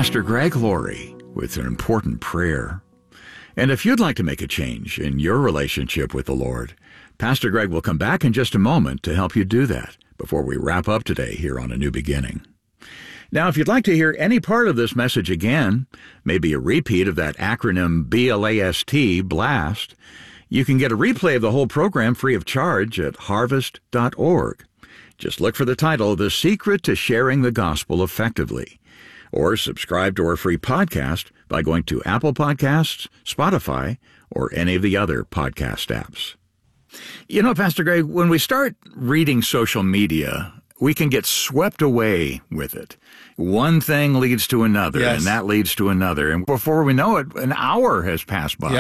Pastor Greg Laurie with an important prayer. And if you'd like to make a change in your relationship with the Lord, Pastor Greg will come back in just a moment to help you do that before we wrap up today here on A New Beginning. Now, if you'd like to hear any part of this message again, maybe a repeat of that acronym BLAST, BLAST, you can get a replay of the whole program free of charge at harvest.org. Just look for the title, The Secret to Sharing the Gospel Effectively, or subscribe to our free podcast by going to Apple Podcasts, Spotify, or any of the other podcast apps. You know, Pastor Greg, when we start reading social media, we can get swept away with it. One thing leads to another, Yes. and that leads to another. And before we know it, an hour has passed by.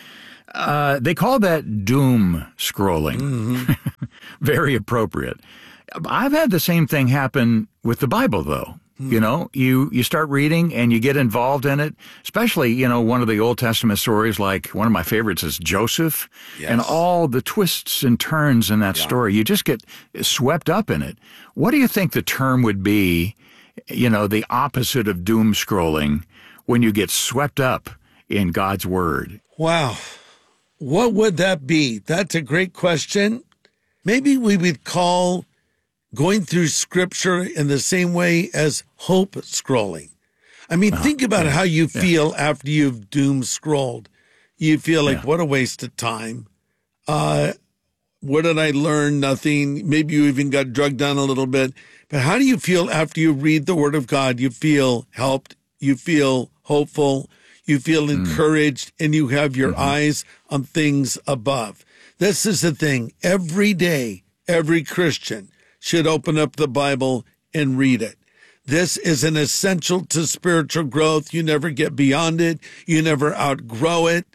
Yeah. They call that doom scrolling. Mm-hmm. Very appropriate. I've had the same thing happen with the Bible, though. You know, you start reading and you get involved in it, especially, you know, one of the Old Testament stories, like one of my favorites is Joseph, Yes. and all the twists and turns in that story. You just get swept up in it. What do you think the term would be, you know, the opposite of doom scrolling, when you get swept up in God's Word? Wow. What would that be? That's a great question. Maybe we would call going through Scripture in the same way as hope scrolling. I mean, think about how you feel after you've doom scrolled. You feel like, what a waste of time. What did I learn? Nothing. Maybe you even got drugged down a little bit. But how do you feel after you read the Word of God? You feel helped. You feel hopeful. You feel encouraged, and you have your eyes on things above. This is the thing. Every day, every Christian should open up the Bible and read it. This is an essential to spiritual growth. You never get beyond it. You never outgrow it.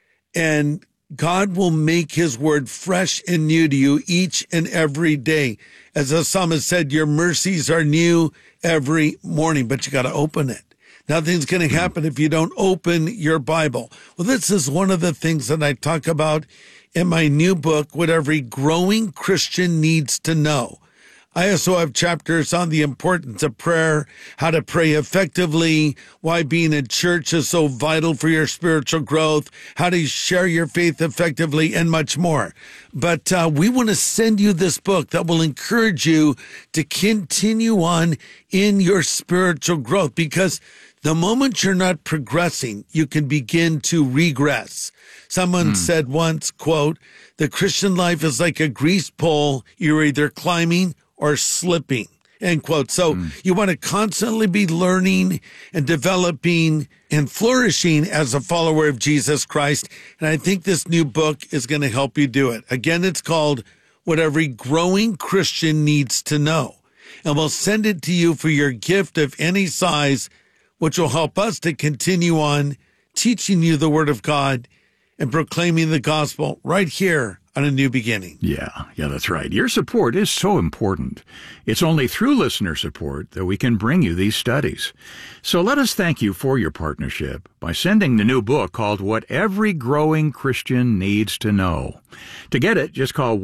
And God will make his word fresh and new to you each and every day. As the psalmist said, your mercies are new every morning, but you got to open it. Nothing's going to happen if you don't open your Bible. Well, this is one of the things that I talk about in my new book, What Every Growing Christian Needs to Know. I also have chapters on the importance of prayer, how to pray effectively, why being in church is so vital for your spiritual growth, how to share your faith effectively, and much more. But we want to send you this book that will encourage you to continue on in your spiritual growth, because the moment you're not progressing, you can begin to regress. Someone said once, quote, the Christian life is like a greased pole. You're either climbing or slipping, end quote. So you want to constantly be learning and developing and flourishing as a follower of Jesus Christ. And I think this new book is going to help you do it. Again, it's called What Every Growing Christian Needs to Know. And we'll send it to you for your gift of any size, which will help us to continue on teaching you the Word of God and proclaiming the gospel right here on A New Beginning. Yeah, that's right. Your support is so important. It's only through listener support that we can bring you these studies. So let us thank you for your partnership by sending the new book called What Every Growing Christian Needs to Know. To get it, just call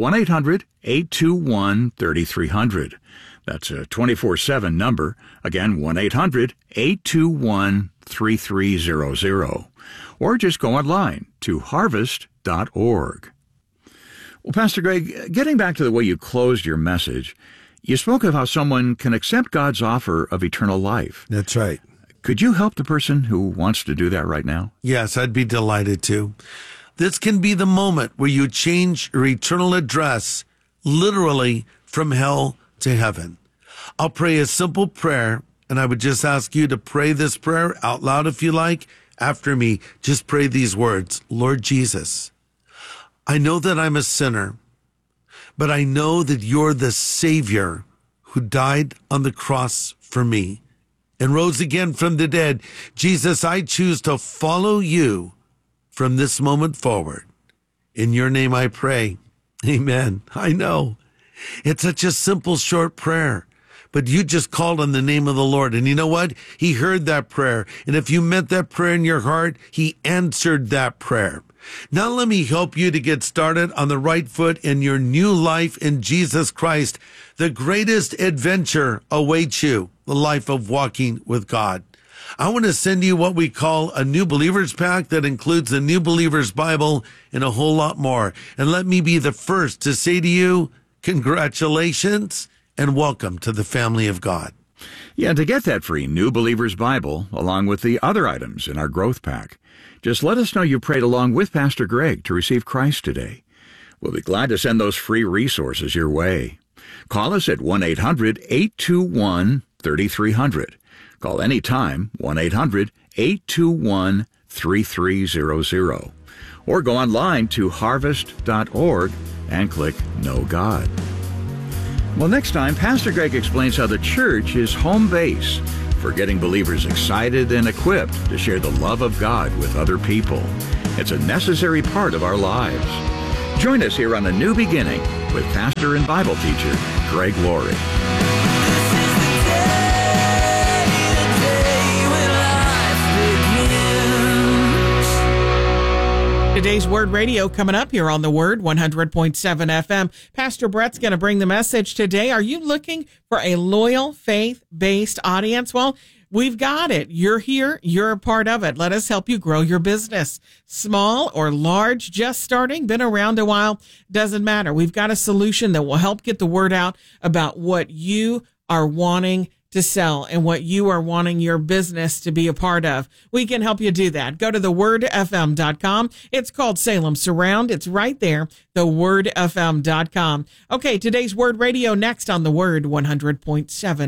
1-800-821-3300. That's a 24/7 number. Again, 1-800-821-3300. Or just go online to harvest.org. Well, Pastor Greg, getting back to the way you closed your message, you spoke of how someone can accept God's offer of eternal life. That's right. Could you help the person who wants to do that right now? Yes, I'd be delighted to. This can be the moment where you change your eternal address, literally from hell to heaven. I'll pray a simple prayer, and I would just ask you to pray this prayer out loud if you like. After me, just pray these words. Lord Jesus, I know that I'm a sinner, but I know that you're the Savior who died on the cross for me and rose again from the dead. Jesus, I choose to follow you from this moment forward. In your name I pray. Amen. I know. It's such a simple, short prayer. But you just called on the name of the Lord. And you know what? He heard that prayer. And if you meant that prayer in your heart, he answered that prayer. Now let me help you to get started on the right foot in your new life in Jesus Christ. The greatest adventure awaits you, the life of walking with God. I want to send you what we call a New Believers Pack that includes the New Believers Bible and a whole lot more. And let me be the first to say to you, congratulations and welcome to the family of God. Yeah, to get that free New Believers Bible, along with the other items in our Growth Pack, just let us know you prayed along with Pastor Greg to receive Christ today. We'll be glad to send those free resources your way. Call us at 1-800-821-3300. Call anytime, 1-800-821-3300. Or go online to harvest.org and click Know God. Well, next time, Pastor Greg explains how the church is home base for getting believers excited and equipped to share the love of God with other people. It's a necessary part of our lives. Join us here on A New Beginning with pastor and Bible teacher Greg Laurie. Today's Word Radio coming up here on the Word 100.7 FM. Pastor Brett's going to bring the message today. Are you looking for a loyal, faith-based audience? Well, we've got it. You're here. You're a part of it. Let us help you grow your business. Small or large, just starting, been around a while, doesn't matter. We've got a solution that will help get the word out about what you are wanting to sell and what you are wanting your business to be a part of. We can help you do that. Go to thewordfm.com. It's called Salem Surround. It's right there, thewordfm.com. Okay, today's Word Radio next on the Word 100.7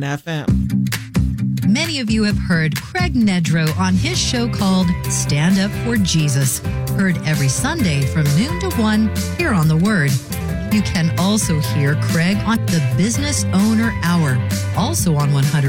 FM. Many of you have heard Craig Nedrow on his show called Stand Up for Jesus, heard every Sunday from noon to 1 here on The Word. You can also hear Craig on the Business Owner Hour, also on 100.7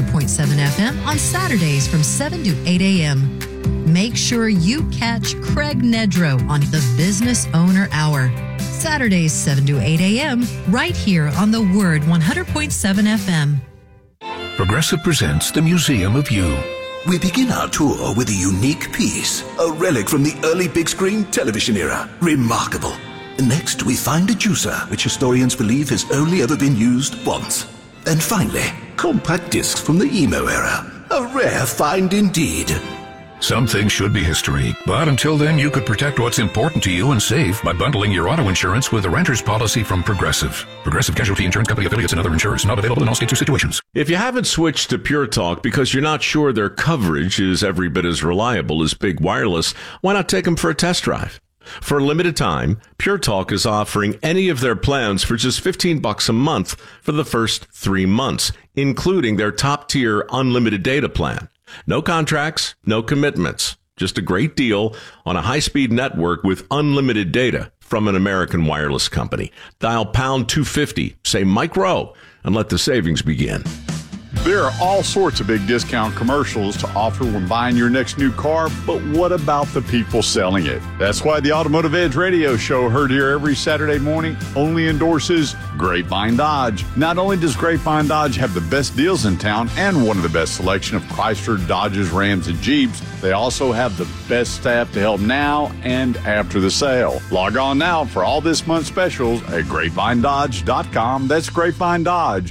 FM on Saturdays from 7 to 8 a.m. Make sure you catch Craig Nedrow on the Business Owner Hour, Saturdays 7 to 8 a.m. right here on The Word 100.7 FM. Progressive presents the Museum of You. We begin our tour with a unique piece, a relic from the early big screen television era. Remarkable. Next, we find a juicer, which historians believe has only ever been used once. And finally, compact discs from the emo era. A rare find indeed. Some things should be history, but until then you could protect what's important to you and save by bundling your auto insurance with a renter's policy from Progressive. Progressive Casualty Insurance Company affiliates and other insurers. Not available in all states or situations. If you haven't switched to Pure Talk because you're not sure their coverage is every bit as reliable as Big Wireless, why not take them for a test drive? For a limited time, Pure Talk is offering any of their plans for just $15 a month for the first 3 months, including their top-tier unlimited data plan. No contracts, no commitments. Just a great deal on a high-speed network with unlimited data from an American wireless company. Dial pound 250, say Mike Rowe, and let the savings begin. There are all sorts of big discount commercials to offer when buying your next new car, but what about the people selling it? That's why the Automotive Edge radio show, heard here every Saturday morning, only endorses Grapevine Dodge. Not only does Grapevine Dodge have the best deals in town and one of the best selection of Chrysler, Dodges, Rams, and Jeeps, they also have the best staff to help now and after the sale. Log on now for all this month's specials at GrapevineDodge.com. That's GrapevineDodge.com.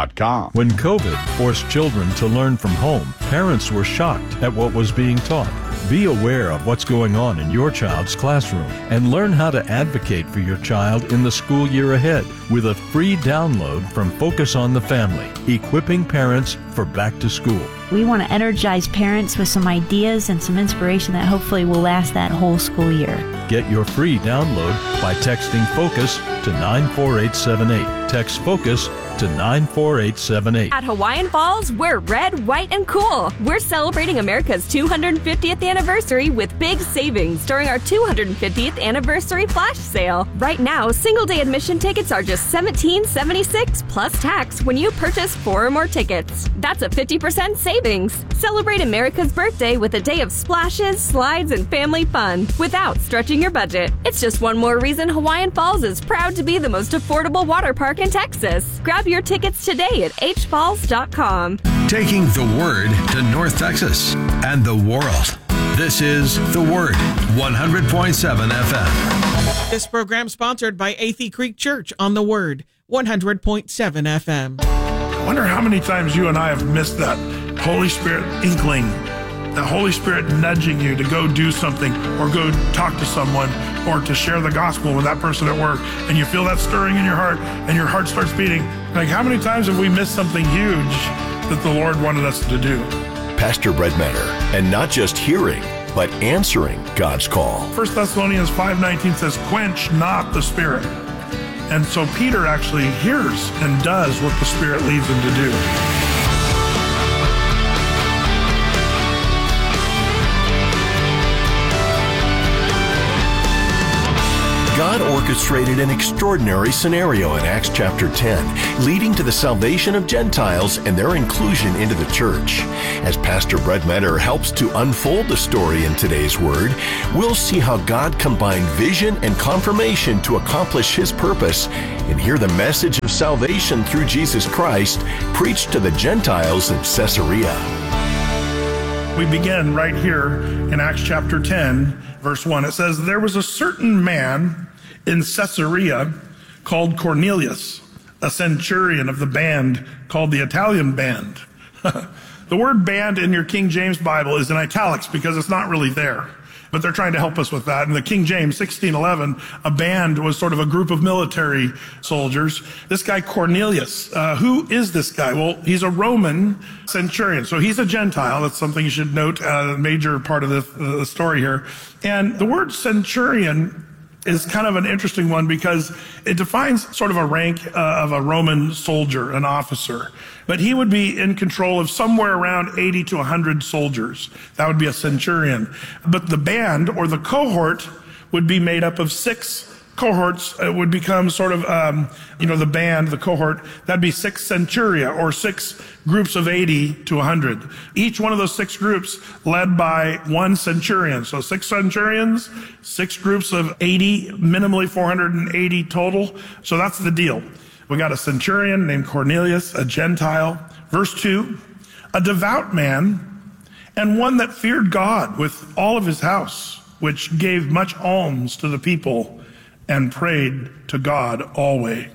When COVID forced children to learn from home, parents were shocked at what was being taught. Be aware of what's going on in your child's classroom and learn how to advocate for your child in the school year ahead with a free download from Focus on the Family, equipping parents for back to school. We want to energize parents with some ideas and some inspiration that hopefully will last that whole school year. Get your free download by texting FOCUS to 94878. Text FOCUS to 94878. At Hawaiian Falls, we're red, white, and cool. We're celebrating America's 250th anniversary with big savings during our 250th anniversary flash sale. Right now, single-day admission tickets are just $17.76 plus tax when you purchase 4 or more tickets. That's a 50% savings. Celebrate America's birthday with a day of splashes, slides, and family fun without stretching your budget. It's just one more reason Hawaiian Falls is proud to be the most affordable water park in Texas. Grab your tickets today at hfalls.com. Taking the Word to North Texas and the world. This is The Word, 100.7 FM. This program sponsored by Athey Creek Church on the Word, 100.7 FM. I wonder how many times you and I have missed that Holy Spirit inkling the Holy Spirit nudging you to go do something or go talk to someone or to share the gospel with that person at work, and you feel that stirring in your heart and your heart starts beating. Like, how many times have we missed something huge that the Lord wanted us to do? Pastor Brett Manor, and not just hearing, but answering God's call. 1 Thessalonians 5:19 says, quench not the Spirit. And so Peter actually hears and does what the Spirit leads him to do. God orchestrated an extraordinary scenario in Acts chapter 10, leading to the salvation of Gentiles and their inclusion into the church. As Pastor Brett Manor helps to unfold the story in today's Word, we'll see how God combined vision and confirmation to accomplish His purpose and hear the message of salvation through Jesus Christ preached to the Gentiles in Caesarea. We begin right here in Acts chapter 10, verse 1. It says, there was a certain man in Caesarea called Cornelius, a centurion of the band called the Italian band. The word band in your King James Bible is in italics because it's not really there. But they're trying to help us with that. In the King James, 1611, a band was sort of a group of military soldiers. This guy Cornelius, who is this guy? Well, he's a Roman centurion. So he's a Gentile. That's something you should note, a major part of the story here. And the word centurion is kind of an interesting one because it defines sort of a rank of a Roman soldier, an officer. But he would be in control of somewhere around 80 to 100 soldiers. That would be a centurion. But the band or the cohort would be made up of 6 cohorts. It would become sort of, the band, the cohort, that'd be 6 centuria or 6 groups of 80 to 100. Each one of those 6 groups led by 1 centurion. So 6 centurions, 6 groups of 80, minimally 480 total. So that's the deal. We got a centurion named Cornelius, a Gentile. Verse 2, a devout man and one that feared God with all of his house, which gave much alms to the people and prayed to God always.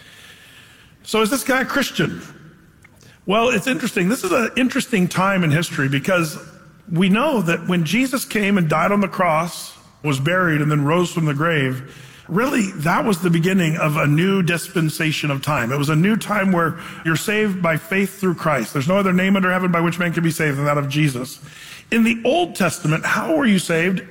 So is this guy a Christian? Well, it's interesting. This is an interesting time in history because we know that when Jesus came and died on the cross, was buried, and then rose from the grave, really, that was the beginning of a new dispensation of time. It was a new time where you're saved by faith through Christ. There's no other name under heaven by which man can be saved than that of Jesus. In the Old Testament, how were you saved?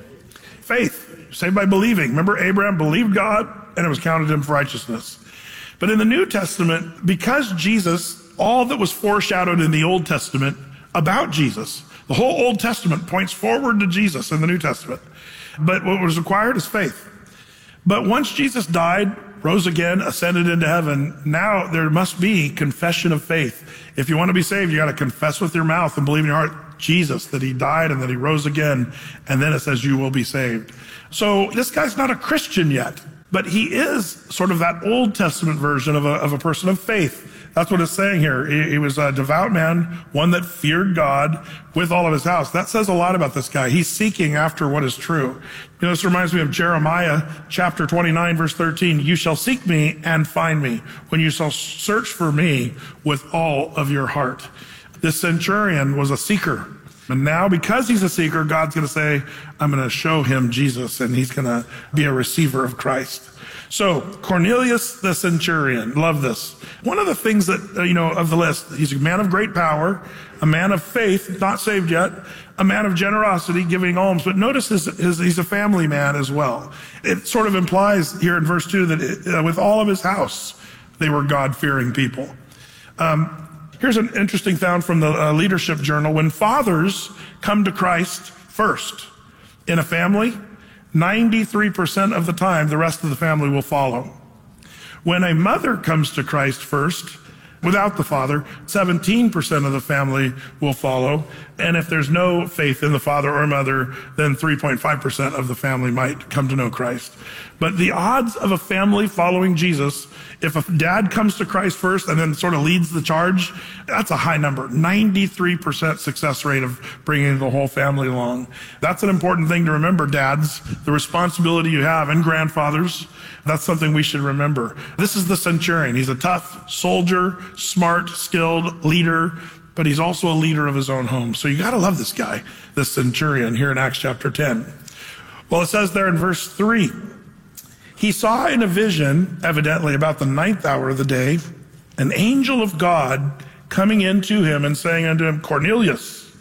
Faith. Saved by believing. Remember, Abraham believed God, and it was counted to him for righteousness. But in the New Testament, because Jesus, all that was foreshadowed in the Old Testament about Jesus, the whole Old Testament points forward to Jesus in the New Testament. But what was required is faith. But once Jesus died, rose again, ascended into heaven, now there must be confession of faith. If you want to be saved, you got to confess with your mouth and believe in your heart Jesus, that he died and that he rose again. And then it says you will be saved. So this guy's not a Christian yet, but he is sort of that Old Testament version of a person of faith. That's what it's saying here. He was a devout man, one that feared God with all of his house. That says a lot about this guy. He's seeking after what is true. This reminds me of Jeremiah chapter 29, verse 13. You shall seek me and find me when you shall search for me with all of your heart. This centurion was a seeker. And now, because he's a seeker, God's going to say, I'm going to show him Jesus, and he's going to be a receiver of Christ. So, Cornelius the centurion, love this. One of the things that, of the list, he's a man of great power, a man of faith, not saved yet, a man of generosity, giving alms. But notice he's a family man as well. It sort of implies here in verse 2 that with all of his house, they were God-fearing people. Here's an interesting thought from the Leadership Journal. When fathers come to Christ first in a family, 93% of the time, the rest of the family will follow. When a mother comes to Christ first, without the father, 17% of the family will follow. And if there's no faith in the father or mother, then 3.5% of the family might come to know Christ. But the odds of a family following Jesus, if a dad comes to Christ first and then sort of leads the charge, that's a high number. 93% success rate of bringing the whole family along. That's an important thing to remember, dads, the responsibility you have, and grandfathers. That's something we should remember. This is the centurion. He's a tough soldier, smart, skilled leader, but he's also a leader of his own home. So you got to love this guy, this centurion here in Acts chapter 10. Well, it says there in verse 3, he saw in a vision, evidently about the 9th hour of the day, an angel of God coming in to him and saying unto him, Cornelius.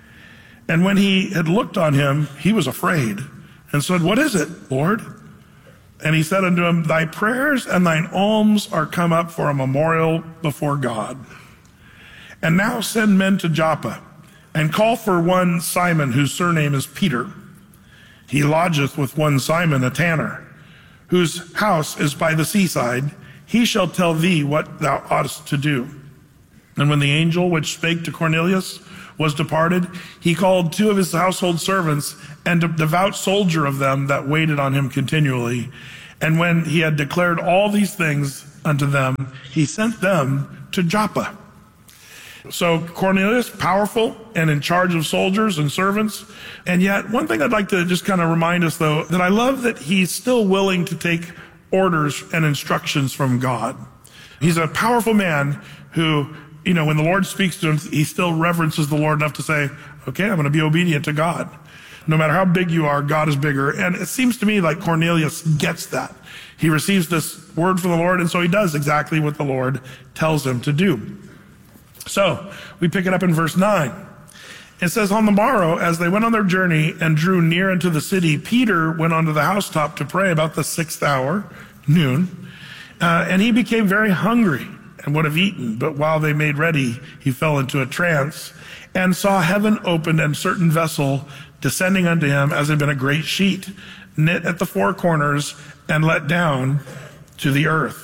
And when he had looked on him, he was afraid and said, What is it, Lord? And he said unto him, Thy prayers and thine alms are come up for a memorial before God. And now send men to Joppa, and call for one Simon, whose surname is Peter. He lodgeth with one Simon, a tanner, whose house is by the seaside. He shall tell thee what thou oughtest to do. And when the angel which spake to Cornelius was departed, he called 2 of his household servants, and a devout soldier of them that waited on him continually. And when he had declared all these things unto them, he sent them to Joppa. So Cornelius, powerful and in charge of soldiers and servants. And yet, one thing I'd like to just kind of remind us, though, that I love that he's still willing to take orders and instructions from God. He's a powerful man who, when the Lord speaks to him, he still reverences the Lord enough to say, okay, I'm going to be obedient to God. No matter how big you are, God is bigger. And it seems to me like Cornelius gets that. He receives this word from the Lord, and so he does exactly what the Lord tells him to do. So we pick it up in verse 9. It says, On the morrow, as they went on their journey and drew near unto the city, Peter went onto the housetop to pray about the 6th hour, noon. And he became very hungry and would have eaten. But while they made ready, he fell into a trance and saw heaven opened and certain vessel descending unto him as had been a great sheet, knit at the 4 corners and let down to the earth.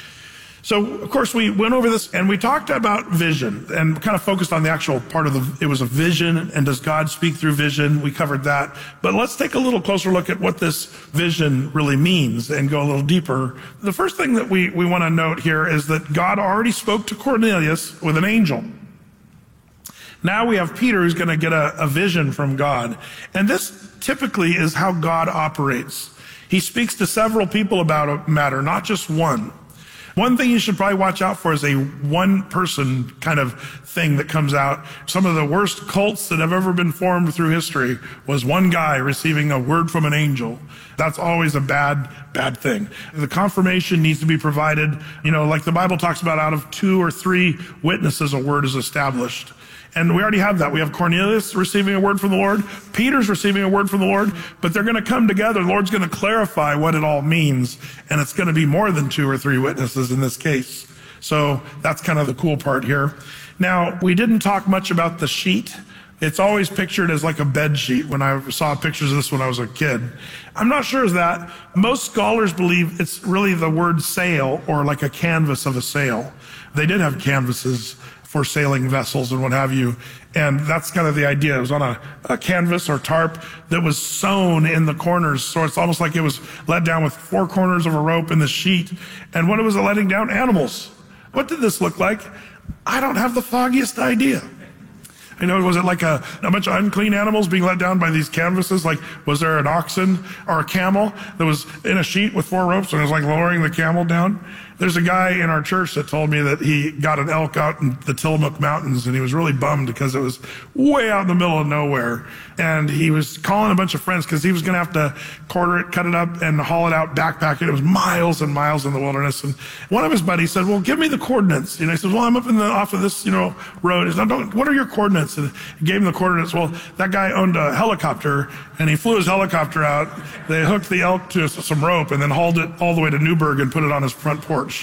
So, of course, we went over this and we talked about vision and kind of focused on the actual part of it was a vision, and does God speak through vision? We covered that. But let's take a little closer look at what this vision really means and go a little deeper. The first thing that we want to note here is that God already spoke to Cornelius with an angel. Now we have Peter who's going to get a vision from God. And this typically is how God operates. He speaks to several people about a matter, not just one. One thing you should probably watch out for is a one-person kind of thing that comes out. Some of the worst cults that have ever been formed through history was one guy receiving a word from an angel. That's always a bad thing. The confirmation needs to be provided, like the Bible talks about, out of 2 or 3 witnesses, a word is established. And we already have that. We have Cornelius receiving a word from the Lord. Peter's receiving a word from the Lord. But they're going to come together. The Lord's going to clarify what it all means. And it's going to be more than 2 or 3 witnesses in this case. So that's kind of the cool part here. Now, we didn't talk much about the sheet. It's always pictured as like a bed sheet when I saw pictures of this when I was a kid. I'm not sure of that. Most scholars believe it's really the word sail, or like a canvas of a sail. They did have canvases for sailing vessels and what have you. And that's kind of the idea. It was on a canvas or tarp that was sewn in the corners. So it's almost like it was let down with 4 corners of a rope in the sheet. And what was it letting down? Animals. What did this look like? I don't have the foggiest idea. Was it like a bunch of unclean animals being let down by these canvases? Like, was there an oxen or a camel that was in a sheet with 4 ropes and it was like lowering the camel down? There's a guy in our church that told me that he got an elk out in the Tillamook Mountains, and he was really bummed because it was way out in the middle of nowhere. And he was calling a bunch of friends because he was going to have to quarter it, cut it up, and haul it out, backpack it. It was miles and miles in the wilderness. And one of his buddies said, well, give me the coordinates. He said, well, I'm up off of this, road. He said, what are your coordinates? And he gave him the coordinates. Well, that guy owned a helicopter, and he flew his helicopter out. They hooked the elk to some rope and then hauled it all the way to Newburgh and put it on his front porch.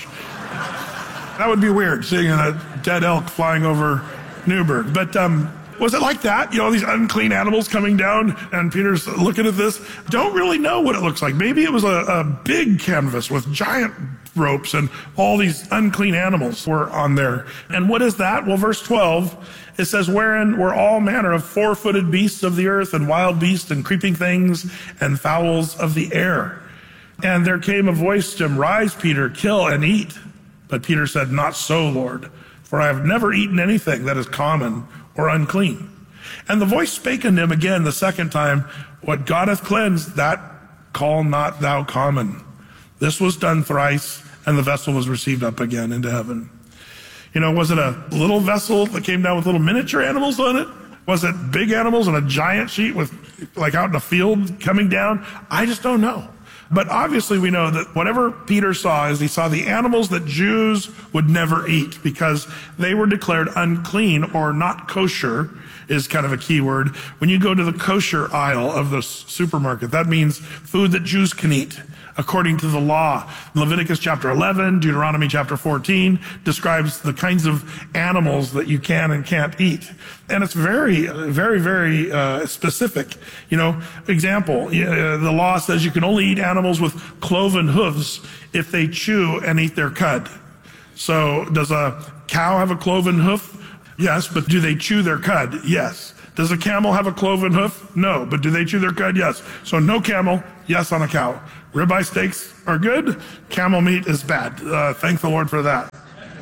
That would be weird, seeing a dead elk flying over Newburgh. But was it like that? These unclean animals coming down, and Peter's looking at this. Don't really know what it looks like. Maybe it was a big canvas with giant ropes, and all these unclean animals were on there. And what is that? Well, verse 12, it says, wherein were all manner of 4-footed beasts of the earth, and wild beasts, and creeping things, and fowls of the air. And there came a voice to him, Rise, Peter, kill and eat. But Peter said, Not so, Lord, for I have never eaten anything that is common or unclean. And the voice spake unto him again the second time, What God hath cleansed, that call not thou common. This was done thrice, and the vessel was received up again into heaven. Was it a little vessel that came down with little miniature animals on it? Was it big animals and a giant sheet with, like, out in the field coming down? I just don't know. But obviously we know that whatever Peter saw is he saw the animals that Jews would never eat because they were declared unclean or not kosher is kind of a key word. When you go to the kosher aisle of the supermarket, that means food that Jews can eat according to the law. Leviticus chapter 11, Deuteronomy chapter 14 describes the kinds of animals that you can and can't eat. And it's very, very, very specific. Example, the law says you can only eat animals with cloven hooves if they chew and eat their cud. So does a cow have a cloven hoof? Yes, but do they chew their cud? Yes. Does a camel have a cloven hoof? No, but do they chew their cud? Yes. So no camel, yes on a cow. Ribeye steaks are good. Camel meat is bad. Thank the Lord for that.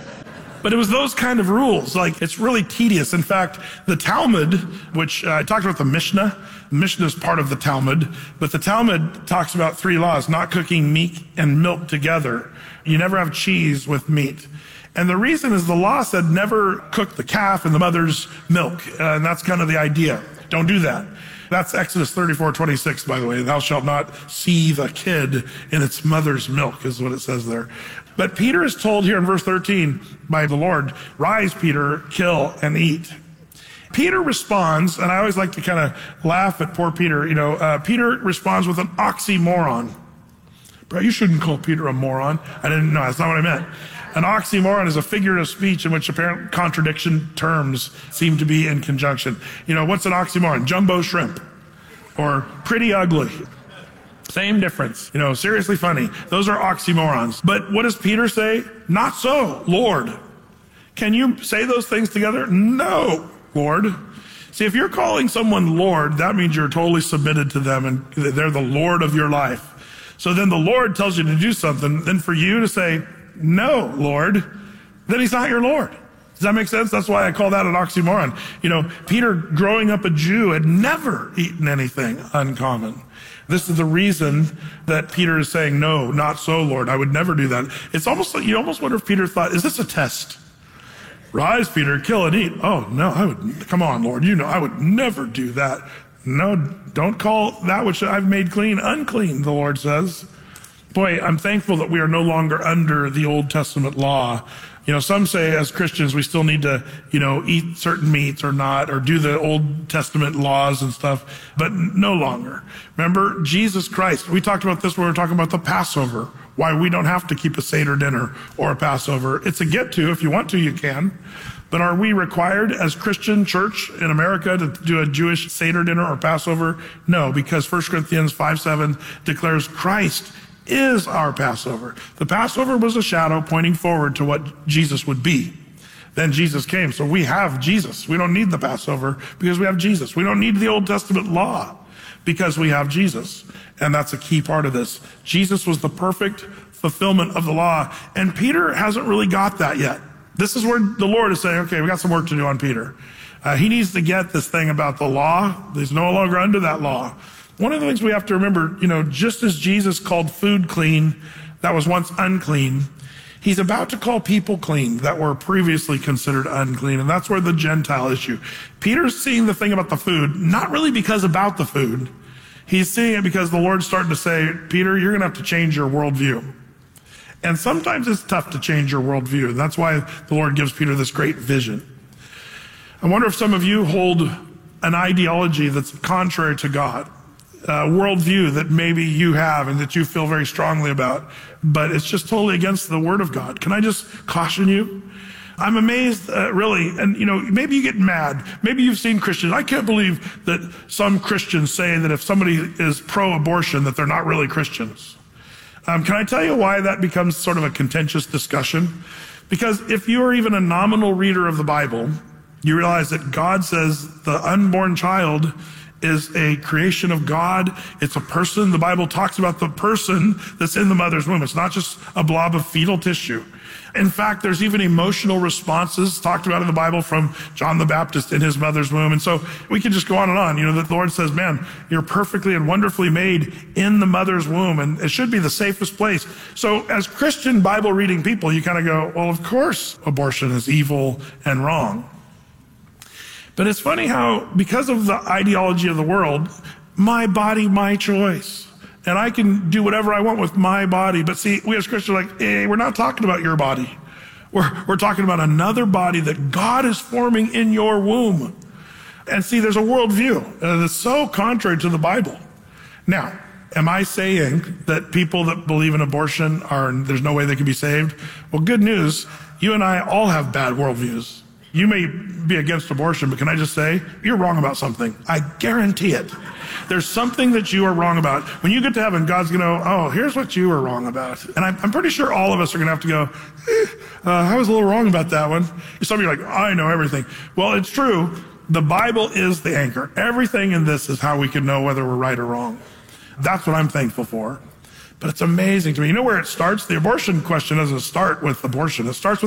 But it was those kind of rules. Like, it's really tedious. In fact, the Talmud, which I talked about the Mishnah. Mishnah is part of the Talmud. But the Talmud talks about 3 laws, not cooking meat and milk together. You never have cheese with meat. And the reason is the law said never cook the calf in the mother's milk. And that's kind of the idea. Don't do that. That's Exodus 34:26, by the way. Thou shalt not seethe a kid in its mother's milk is what it says there. But Peter is told here in verse 13 by the Lord, rise, Peter, kill and eat. Peter responds, and I always like to kind of laugh at poor Peter. Peter responds with an oxymoron. Bro, you shouldn't call Peter a moron. I didn't know. That's not what I meant. An oxymoron is a figure of speech in which apparent contradiction terms seem to be in conjunction. What's an oxymoron? Jumbo shrimp or pretty ugly. Same difference. Seriously funny. Those are oxymorons. But what does Peter say? Not so, Lord. Can you say those things together? No, Lord. See, if you're calling someone Lord, that means you're totally submitted to them and they're the Lord of your life. So then the Lord tells you to do something, then for you to say, no, Lord, then he's not your Lord. Does that make sense? That's why I call that an oxymoron. Peter, growing up a Jew, had never eaten anything uncommon. This is the reason that Peter is saying, no, not so, Lord. I would never do that. It's almost like you almost wonder if Peter thought, is this a test? Rise, Peter, kill and eat. Oh, no, come on, Lord. I would never do that. No, don't call that which I've made clean unclean, the Lord says. Boy, I'm thankful that we are no longer under the Old Testament law. Some say as Christians we still need to, eat certain meats or not, or do the Old Testament laws and stuff, but no longer. Remember, Jesus Christ, we talked about this when we were talking about the Passover, why we don't have to keep a Seder dinner or a Passover. It's a get to. If you want to, you can. But are we required as Christian church in America to do a Jewish Seder dinner or Passover? No, because 1 Corinthians 5:7 declares Christ is our Passover. The Passover was a shadow pointing forward to what Jesus would be. Then Jesus came. So we have Jesus. We don't need the Passover because we have Jesus. We don't need the Old Testament law because we have Jesus. And that's a key part of this. Jesus was the perfect fulfillment of the law. And Peter hasn't really got that yet. This is where the Lord is saying, okay, we got some work to do on Peter. He needs to get this thing about the law. He's no longer under that law. One of the things we have to remember, just as Jesus called food clean that was once unclean, he's about to call people clean that were previously considered unclean. And that's where the Gentile issue. Peter's seeing the thing about the food, not really because about the food. He's seeing it because the Lord's starting to say, Peter, you're going to have to change your worldview. And sometimes it's tough to change your worldview. That's why the Lord gives Peter this great vision. I wonder if some of you hold an ideology that's contrary to God. Worldview that maybe you have and that you feel very strongly about, but it's just totally against the Word of God. Can I just caution you? I'm amazed, really, and maybe you get mad. Maybe you've seen Christians. I can't believe that some Christians say that if somebody is pro-abortion that they're not really Christians. Can I tell you why that becomes sort of a contentious discussion? Because if you are even a nominal reader of the Bible, you realize that God says the unborn child is a creation of God. It's a person. The Bible talks about the person that's in the mother's womb. It's not just a blob of fetal tissue. In fact, there's even emotional responses talked about in the Bible from John the Baptist in his mother's womb. And so we can just go on and on. You know, the Lord says, man, you're perfectly and wonderfully made in the mother's womb, and it should be the safest place. So as Christian Bible reading people, you kind of go, well, of course abortion is evil and wrong. But it's funny how, because of the ideology of the world, my body, my choice. And I can do whatever I want with my body. But see, we as Christians are like, hey, we're not talking about your body. We're talking about another body that God is forming in your womb. And see, there's a worldview that's so contrary to the Bible. Now, am I saying that people that believe in abortion there's no way they can be saved? Well, good news. You and I all have bad worldviews. You may be against abortion, but can I just say, you're wrong about something. I guarantee it. There's something that you are wrong about. When you get to heaven, God's going to, oh, here's what you were wrong about. And I'm pretty sure all of us are going to have to go, I was a little wrong about that one. Some of you are like, I know everything. Well, it's true. The Bible is the anchor. Everything in this is how we can know whether we're right or wrong. That's what I'm thankful for. But it's amazing to me. You know where it starts? The abortion question doesn't start with abortion. It starts with